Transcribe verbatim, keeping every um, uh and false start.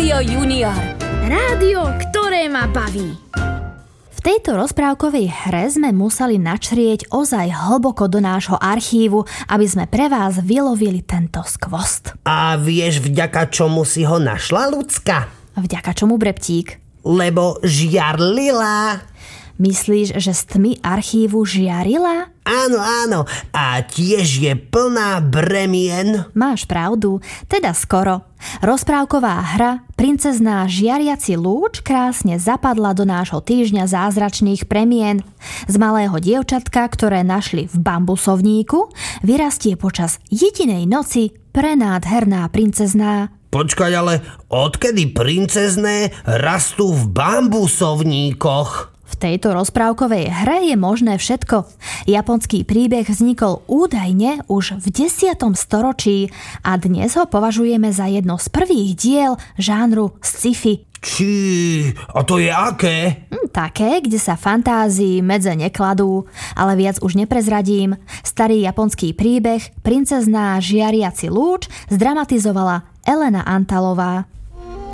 Rádio Junior. Rádio, ktoré ma baví. V tejto rozprávkovej hre sme museli načrieť ozaj hlboko do nášho archívu, aby sme pre vás vylovili tento skvost. A vieš, vďaka čomu si ho našla, Lucka? Vďaka čomu, Breptík? Lebo žiarlila. Myslíš, že z tmy archívu žiarila? Áno, áno. A tiež je plná bremien. Máš pravdu, teda skoro. Rozprávková hra Princezná žiariaci lúč krásne zapadla do nášho týždňa zázračných premien. Z malého dievčatka, ktoré našli v bambusovníku, vyrastie počas jedinej noci prenádherná princezná. Počkaj, ale odkedy princezné rastú v bambusovníkoch? V tejto rozprávkovej hre je možné všetko. Japonský príbeh vznikol údajne už v desiatom storočí a dnes ho považujeme za jedno z prvých diel žánru sci-fi. Či, a to je aké? Hm, také, kde sa fantázii medze nekladú, ale viac už neprezradím. Starý japonský príbeh Princezná žiariaci lúč zdramatizovala Elena Antalová.